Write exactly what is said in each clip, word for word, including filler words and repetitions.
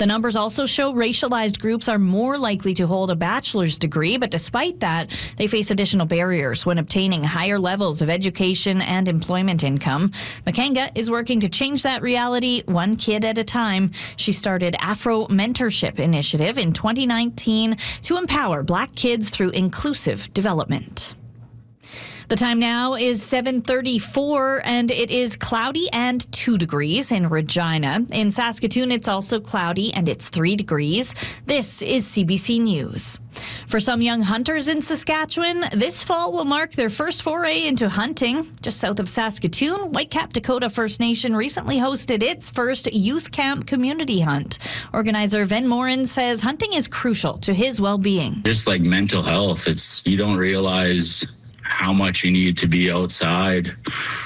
The numbers also show racialized groups are more likely to hold a bachelor's degree, but despite that, they face additional barriers when obtaining higher levels of education and employment income. Makenga is working to change that reality one kid at a time. She started Afro Mentorship Initiative in twenty nineteen to empower Black kids through inclusive development. The time now is seven thirty-four, and it is cloudy and two degrees in Regina. In Saskatoon, it's also cloudy, and it's three degrees. This is C B C News. For some young hunters in Saskatchewan, this fall will mark their first foray into hunting. Just south of Saskatoon, Whitecap Dakota First Nation recently hosted its first youth camp community hunt. Organizer Ven Morin says hunting is crucial to his well-being. Just like mental health, it's you don't realize how much you need to be outside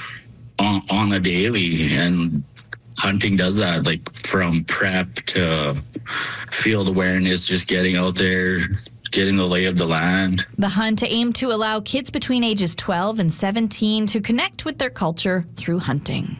on, on a daily, and hunting does that, like from prep to field awareness, just getting out there, getting the lay of the land. The hunt aimed to allow kids between ages twelve and seventeen to connect with their culture through hunting.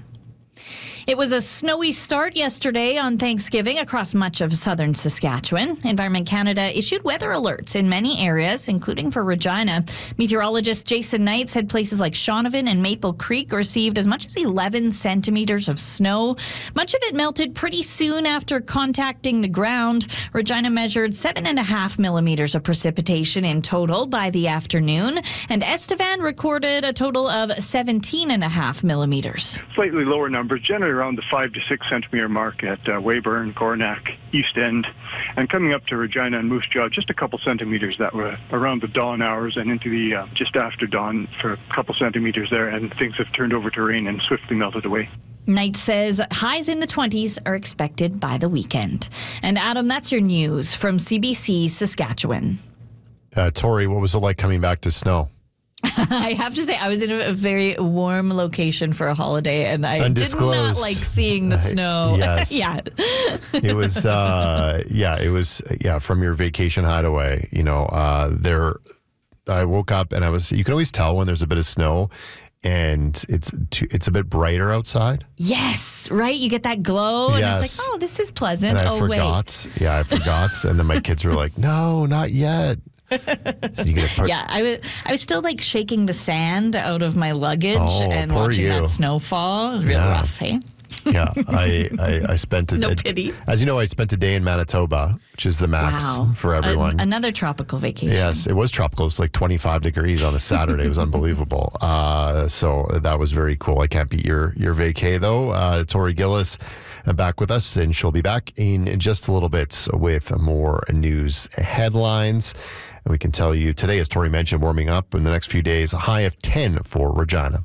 It was a snowy start yesterday on Thanksgiving across much of southern Saskatchewan. Environment Canada issued weather alerts in many areas, including for Regina. Meteorologist Jason Knight said places like Shaunavon and Maple Creek received as much as eleven centimeters of snow. Much of it melted pretty soon after contacting the ground. Regina measured seven and a half millimeters of precipitation in total by the afternoon, and Estevan recorded a total of seventeen and a half millimeters. Slightly lower numbers, generally around the five to six centimeter mark at uh, Weyburn, Gornack, East End, and coming up to Regina and Moose Jaw, just a couple centimeters that were around the dawn hours and into the uh, just after dawn for a couple centimeters there, and things have turned over to rain and swiftly melted away. Knight says highs in the twenties are expected by the weekend. And Adam, that's your news from C B C Saskatchewan. Uh, Tori, what was it like coming back to snow? I have to say, I was in a very warm location for a holiday, and I did not like seeing the snow. Yes. yeah. It was, uh, yeah, it was, yeah, from your vacation hideaway, you know, uh, there, I woke up and I was, you can always tell when there's a bit of snow and it's too, it's a bit brighter outside. Yes, right? You get that glow, Yes. and it's like, oh, this is pleasant. And I oh, forgot. wait. Yeah, I forgot. And then my kids were like, no, not yet. So you get a part- yeah, I was I was still like shaking the sand out of my luggage Oh, and poor watching you. that snowfall. It was real Yeah. rough, hey? Yeah, I, I, I spent a, No a- pity. As you know, I spent a day in Manitoba, which is the max Wow. for everyone. A- another tropical vacation. Yes, it was tropical. It was like twenty-five degrees on a Saturday. It was unbelievable. Uh, so that was very cool. I can't beat your your vacay though. Uh, Tori Gillis uh, back with us, and she'll be back in just a little bit with more news headlines. And we can tell you today, as Tori mentioned, warming up in the next few days, a high of ten for Regina.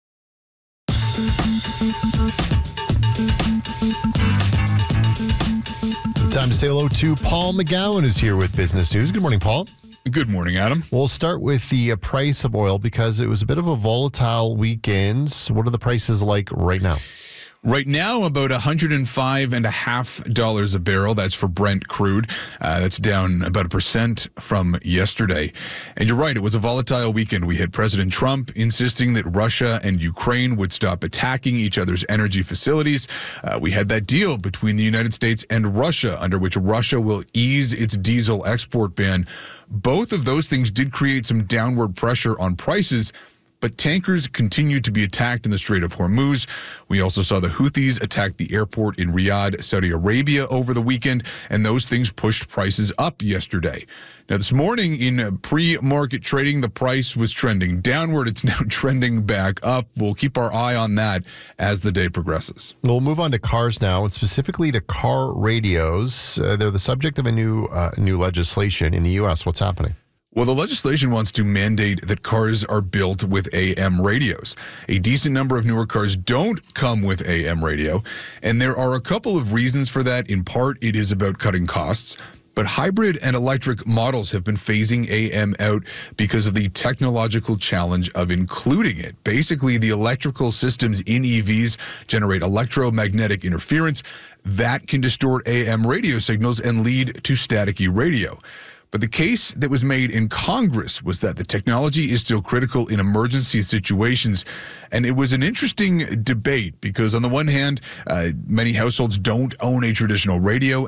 Time to say hello to Paul McGowan, who's here with Business News. Good morning, Paul. Good morning, Adam. We'll start with the uh, price of oil because it was a bit of a volatile weekend. What are the prices like right now? Right now, about one hundred five and a half dollars a barrel. That's for Brent crude. Uh, that's down about a percent from yesterday. And you're right, it was a volatile weekend. We had President Trump insisting that Russia and Ukraine would stop attacking each other's energy facilities. Uh, we had that deal between the United States and Russia, under which Russia will ease its diesel export ban. Both of those things did create some downward pressure on prices, but tankers continued to be attacked in the Strait of Hormuz. We also saw the Houthis attack the airport in Riyadh, Saudi Arabia over the weekend, and those things pushed prices up yesterday. Now, this morning in pre-market trading, the price was trending downward. It's now trending back up. We'll keep our eye on that as the day progresses. We'll move on to cars now, and specifically to car radios. Uh, they're the subject of a new uh, new legislation in the U S. What's happening? Well, the legislation wants to mandate that cars are built with A M radios. A decent number of newer cars don't come with A M radio, and there are a couple of reasons for that. In part, it is about cutting costs, but hybrid and electric models have been phasing A M out because of the technological challenge of including it. Basically, the electrical systems in E Vs generate electromagnetic interference that can distort A M radio signals and lead to staticky radio. But the case that was made in Congress was that the technology is still critical in emergency situations. And it was an interesting debate because on the one hand, uh, many households don't own a traditional radio.